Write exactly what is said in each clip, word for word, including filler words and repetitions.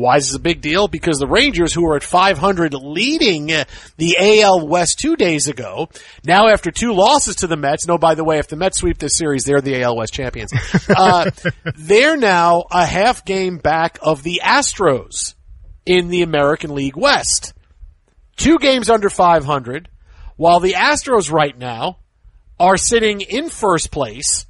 Why is this a big deal? Because the Rangers, who were at five hundred leading the A L West two days ago, now after two losses to the Mets, no, by the way, if the Mets sweep this series, they're the A L West champions. Uh, they're now a half game back of the Astros in the American League West. Two games under five hundred, while the Astros right now are sitting in first place,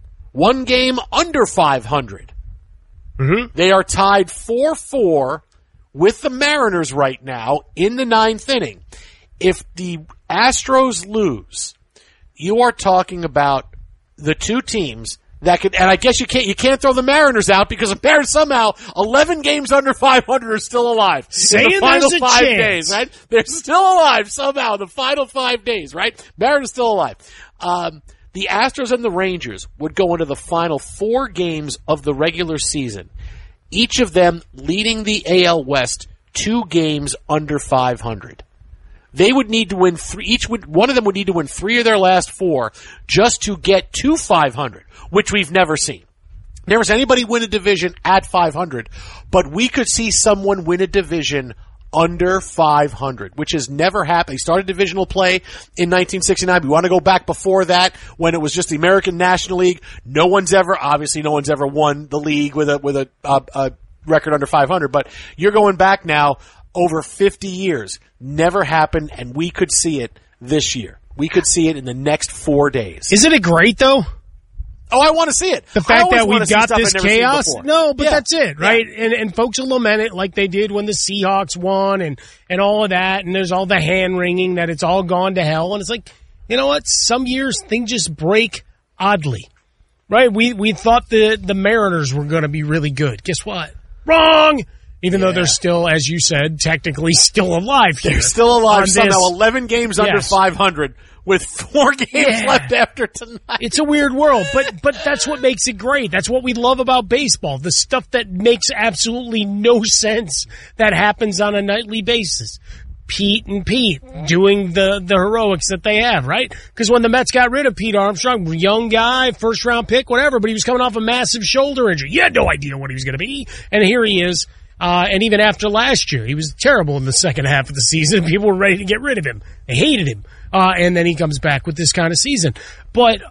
one game under five hundred. Mm-hmm. They are tied four four with the Mariners right now in the ninth inning. If the Astros lose, you are talking about the two teams that could, and I guess you can't, you can't throw the Mariners out because the Mariners somehow eleven games under five hundred are still alive. Saying in the final there's a five chance. days, right? They're still alive somehow in the final five days, right? Mariners still alive. Um, The Astros and the Rangers would go into the final four games of the regular season, each of them leading the A L West two games under five hundred. They would need to win three, each would, one of them would need to win three of their last four just to get to five hundred, which we've never seen. Never seen anybody win a division at five hundred, but we could see someone win a division under five hundred, which has never happened. He started divisional play in nineteen sixty-nine. We want to go back before that when it was just the American National League. No one's ever, obviously no one's ever won the league with a, with a, a, a record under five hundred, but you're going back now over fifty years. Never happened, and we could see it this year. We could see it in the next four days. Isn't it great though? Oh, I want to see it. The fact that we've got I've this never seen chaos. before. No, but Yeah. that's it, right? Yeah. And and folks will lament it like they did when the Seahawks won and, and all of that. And there's all the hand wringing that it's all gone to hell. And it's like, you know what? Some years things just break oddly, right? We we thought the, the Mariners were going to be really good. Guess what? Wrong! Even Yeah. though they're still, as you said, technically still alive here. They're still alive on somehow. this. eleven games under Yes. five hundred with four games Yeah. left after tonight. It's a weird world, but but that's what makes it great. That's what we love about baseball. The stuff that makes absolutely no sense that happens on a nightly basis. Pete and Pete doing the, the heroics that they have, right? Because when the Mets got rid of Pete Armstrong, young guy, first round pick, whatever, but he was coming off a massive shoulder injury. You had no idea what he was going to be. And here he is. Uh, and even after last year, he was terrible in the second half of the season. People were ready to get rid of him. They hated him. Uh, and then he comes back with this kind of season. But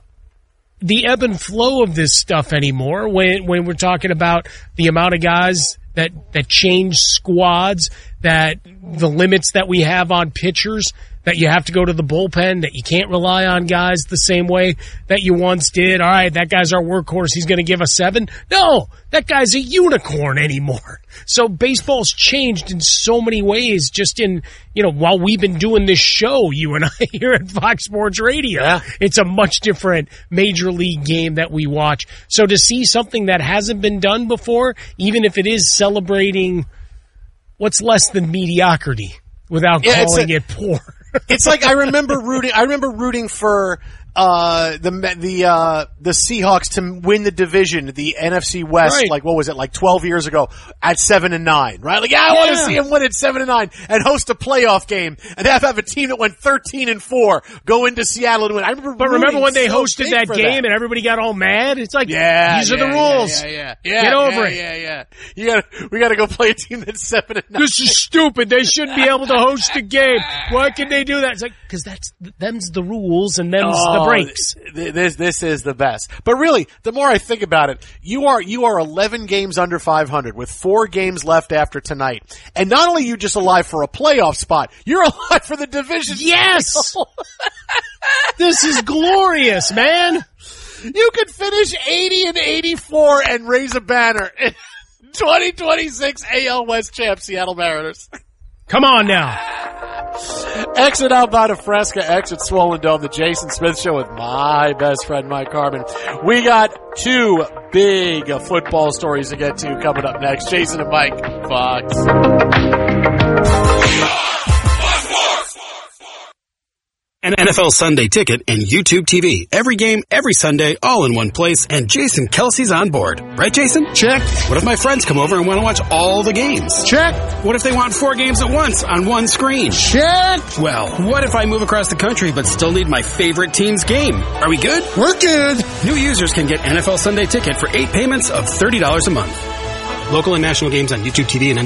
the ebb and flow of this stuff anymore, when, when we're talking about the amount of guys that, that change squads, that the limits that we have on pitchers, that you have to go to the bullpen, that you can't rely on guys the same way that you once did. All right, that guy's our workhorse. He's going to give us seven. No, that guy's a unicorn anymore. So baseball's changed in so many ways just in, you know, while we've been doing this show, you and I here at Fox Sports Radio. Yeah. It's a much different major league game that we watch. So to see something that hasn't been done before, even if it is celebrating what's less than mediocrity without Yeah, it's calling a- it poor. It's like I remember rooting. I remember rooting for uh, the the uh, the Seahawks to win the division, the N F C West. Right. Like what was it? Like twelve years ago at seven and nine, right? Like yeah, I want to Yeah. see them win at seven and nine and host a playoff game and have have a team that went thirteen and four go into Seattle and win. I remember. But remember rooting when they so hosted big that for game and everybody got all mad? It's like, Yeah, these are yeah, the yeah, rules. Yeah, yeah, yeah. Get over yeah, it. Yeah, yeah. You got. We got to go play a team that's seven and nine. This is stupid. They shouldn't be able to host a game. Why can they do that? It's like, because that's, them's the rules and them's Oh, the breaks. th- This this is the best. But really, the more I think about it, you are you are eleven games under five hundred with four games left after tonight. And not only are you just alive for a playoff spot, you're alive for the division. Yes! This is glorious, man. You could finish eighty and eighty-four and raise a banner in twenty twenty-six A L West champ Seattle Mariners. Come on now. Exit Alvada Fresca, exit Swollen Dome, the Jason Smith Show with my best friend Mike Carmen. We got two big uh, football stories to get to coming up next. Jason and Mike, Fox. An N F L Sunday Ticket and YouTube T V. Every game, every Sunday, all in one place, and Jason Kelsey's on board. Right, Jason? Check. What if my friends come over and want to watch all the games? Check. What if they want four games at once on one screen? Check. Well, what if I move across the country but still need my favorite team's game? Are we good? We're good. New users can get N F L Sunday Ticket for eight payments of thirty dollars a month. Local and national games on YouTube T V and